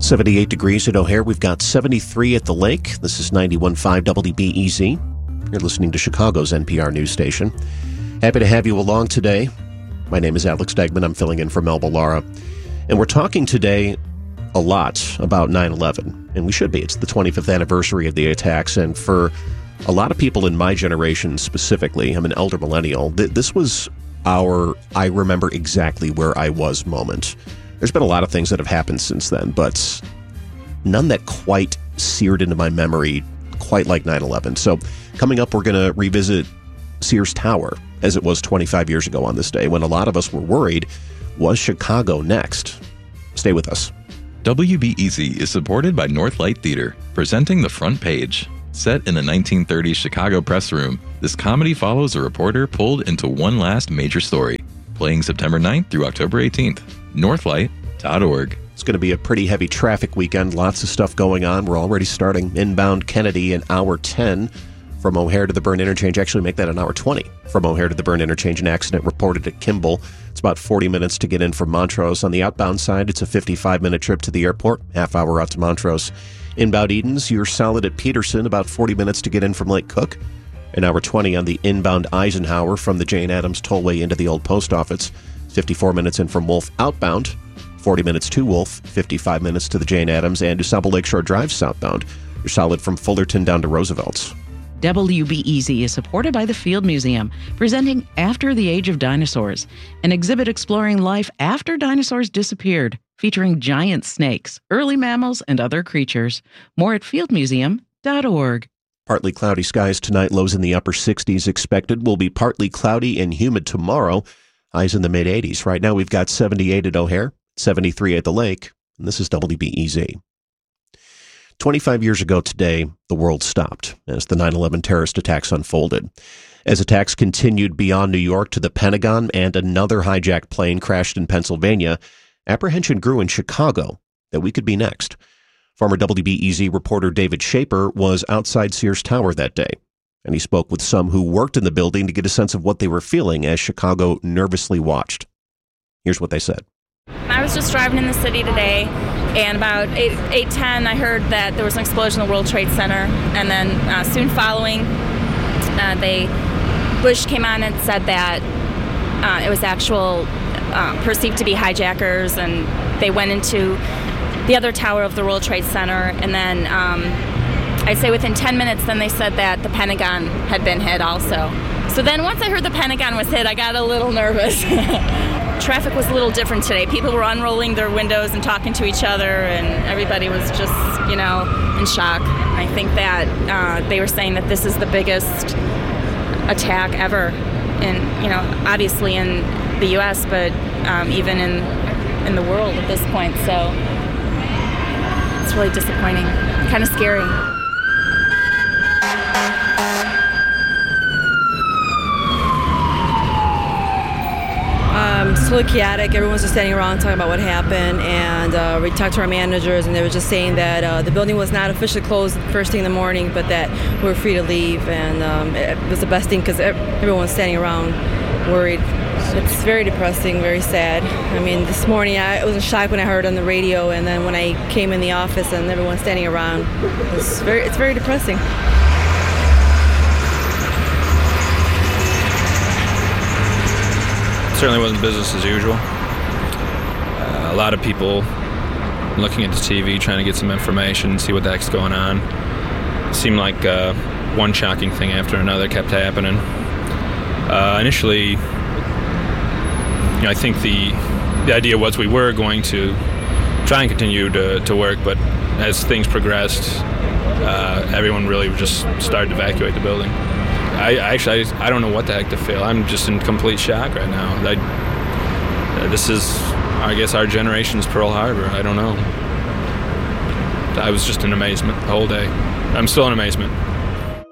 78 degrees at O'Hare. We've got 73 at the lake. This is 91.5 WBEZ. You're listening to Chicago's NPR news station. Happy to have you along today. My name is Alex Degman. I'm filling in for Mel Ballara. And we're talking today a lot about 9/11. And we should be. It's the 25th anniversary of the attacks. And for a lot of people in my generation specifically, I'm an elder millennial, this was our I remember exactly where I was moment. There's been a lot of things that have happened since then, but none that quite seared into my memory quite like 9/11. So coming up, we're going to revisit Sears Tower as it was 25 years ago on this day when a lot of us were worried, was Chicago next? Stay with us. WBEZ is supported by Northlight Theater, presenting The Front Page. Set in the 1930s Chicago press room, this comedy follows a reporter pulled into one last major story. Playing September 9th through October 18th. Northlight.org. It's going to be a pretty heavy traffic weekend. Lots of stuff going on. We're already starting inbound Kennedy in hour 10 from O'Hare to the Byrne Interchange. Actually, make that an hour 20 from O'Hare to the Byrne Interchange. An accident reported at Kimball. It's about 40 minutes to get in from Montrose. On the outbound side, it's a 55-minute trip to the airport, half hour out to Montrose. Inbound Edens, you're solid at Peterson, about 40 minutes to get in from Lake Cook. An hour 20 on the inbound Eisenhower from the Jane Addams Tollway into the old post office. 54 minutes in from Wolf outbound, 40 minutes to Wolf, 55 minutes to the Jane Addams, and DuSable Lakeshore Drive southbound. You're solid from Fullerton down to Roosevelt's. WBEZ is supported by the Field Museum, presenting After the Age of Dinosaurs, an exhibit exploring life after dinosaurs disappeared, featuring giant snakes, early mammals, and other creatures. More at fieldmuseum.org. Partly cloudy skies tonight, lows in the upper 60s expected. Will be partly cloudy and humid tomorrow. Highs in the mid-80s. Right now we've got 78 at O'Hare, 73 at the lake, and this is WBEZ. 25 years ago today, the world stopped as the 9/11 terrorist attacks unfolded. As attacks continued beyond New York to the Pentagon and another hijacked plane crashed in Pennsylvania, apprehension grew in Chicago that we could be next. Former WBEZ reporter David Shaper was outside Sears Tower that day, and he spoke with some who worked in the building to get a sense of what they were feeling as Chicago nervously watched. Here's what they said. I was just driving in the city today, and about 8:10 I heard that there was an explosion in the World Trade Center, and then soon following, Bush came on and said that it was perceived to be hijackers, and they went into the other tower of the World Trade Center, and then I'd say within 10 minutes, then they said that the Pentagon had been hit also. So then once I heard the Pentagon was hit, I got a little nervous. Traffic was a little different today. People were unrolling their windows and talking to each other, and everybody was just, in shock. I think that they were saying that this is the biggest attack ever, obviously in the U.S., but even in the world at this point. So it's really disappointing, kind of scary. It's totally chaotic. Everyone's just standing around talking about what happened, and we talked to our managers, and they were just saying that the building was not officially closed first thing in the morning, but that we were free to leave, and it was the best thing because everyone's standing around worried. It's very depressing, very sad. I mean, this morning I was in shock when I heard it on the radio, and then when I came in the office and everyone's standing around, it's very depressing. Certainly wasn't business as usual. A lot of people looking at the TV, trying to get some information, see what the heck's going on. It seemed like one shocking thing after another kept happening. Initially, I think the idea was we were going to try and continue to work, but as things progressed, everyone really just started to evacuate the building. I don't know what the heck to feel. I'm just in complete shock right now. This is, I guess, our generation's Pearl Harbor. I don't know. I was just in amazement the whole day. I'm still in amazement.